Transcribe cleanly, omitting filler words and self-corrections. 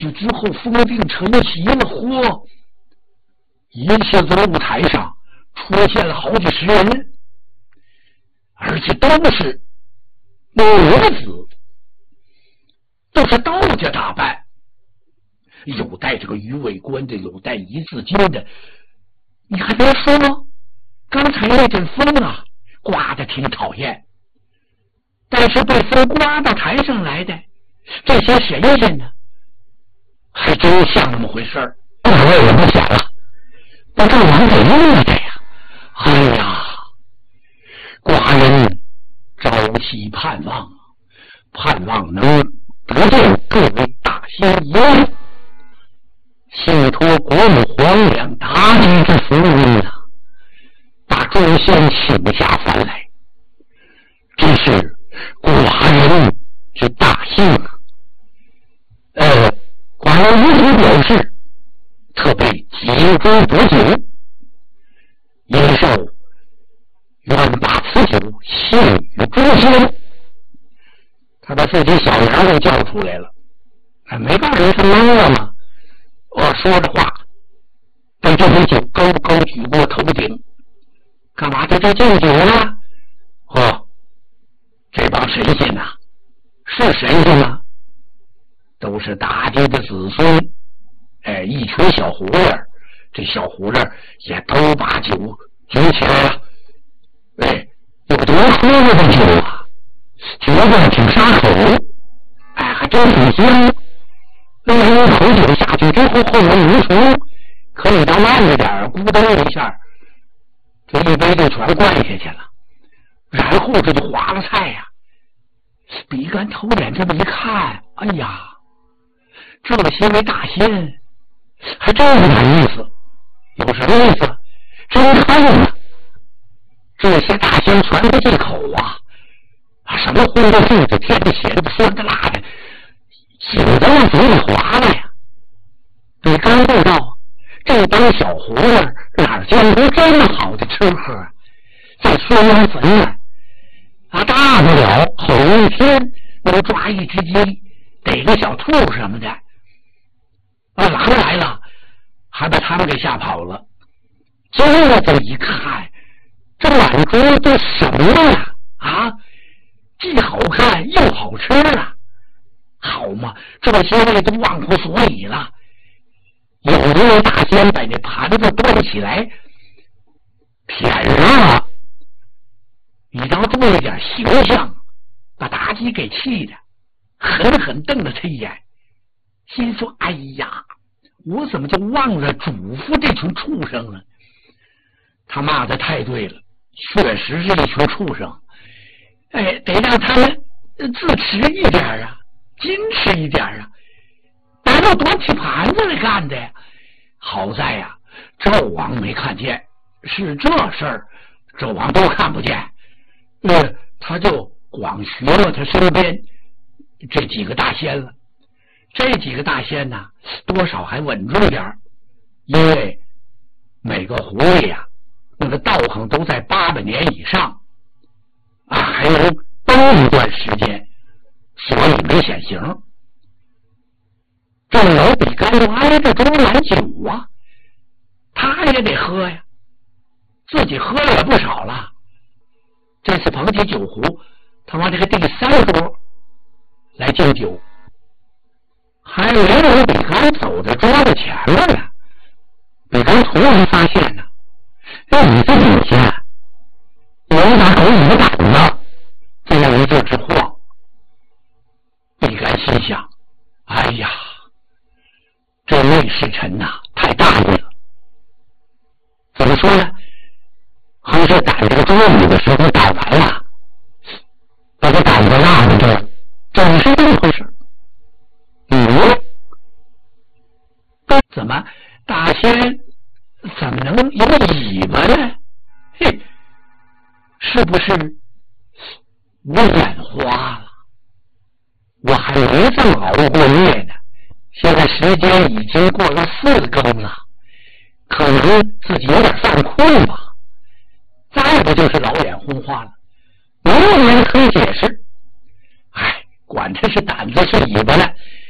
就之后封定成齐了，嚯！一下子露台上出现了好几十人，而且都是女子，都是道家打扮，有戴这个鱼尾冠的，有戴一字巾的。你还别说，刚才那阵风啊，刮得挺讨厌，但是被风刮到台上来的这些神仙呢，还真像那么回事儿。我也不想了，把这王给弄的呀！哎呀，寡人朝夕盼望能得见各位大仙爷，信托国母皇两大帝之福运啊，把众仙请下凡来，真是寡人之大幸啊！寡人如此表示，特备几杯毒酒，因受愿把此酒献与诸仙。他把自己小名给叫出来了，没告诉人是懵了吗？我说着话，把这杯酒高高举过头顶，干嘛在这敬酒呢？这帮神仙呐，是神仙吗？都是大帝的子孙，一群小狐狸，这小狐狸也都把酒举起来了，有多喝了的酒啊，觉得挺杀口，还真挺香。一口酒下去之后，后面无穷，可你倒慢着点，咕噔一下，这一杯就全灌下去了。然后这就划了菜呀，比干偷脸这么一看，哎呀，这些位大仙还真有点意思。有什么意思？真看了，这些大仙全不忌口啊，什么荤的素的甜的咸的酸的辣的，酒都往嘴里滑了呀。比干不道这帮小狐狸哪见过这么好的吃喝，在酸凉坟呢大不了吼一天能抓一只鸡，逮个小兔什么的，狼来了还把他们给吓跑了。这一看，这满桌都什么呀？既好看又好吃啊！好嘛，这些位都忘乎所以了。有一位大仙把那盘子端起来，舔上了，你倒做了点形象，把妲己给气的狠狠瞪了他一眼，心说：哎呀，我怎么就忘了嘱咐这群畜生了？他骂的太对了，确实是一群畜生。得让他们自持一点啊，矜持一点啊，难道端起盘子来干的呀？好在呀，纣王没看见，是这事儿，纣王都看不见。他就光学了他身边这几个大仙了。这几个大仙呢，多少还稳重点，因为每个狐狸呀，那个道行都在800年以上还能登一段时间，所以没显形。这老比干就挨着装满酒啊，他也得喝呀，自己喝了也不少了。这次捧起酒壶，他往这个第3桌来敬酒，还没有比干走到桌子前面呢。比干突然发现呢，椅子底下有一把狗尾巴杆子在那一阵直晃。比干心想：哎呀，这内侍臣太大意了。怎么说呢？还是赶这个中午的时候赶完了，把这杆子落在这儿，怎是这么回事？怎么大仙怎么能有尾巴呢？是不是我眼花了？我还没这么熬过夜呢，现在时间已经过了4更了，可能自己有点犯困吧。再不就是老眼昏花了，没有人可以解释。管他是胆子是尾巴了，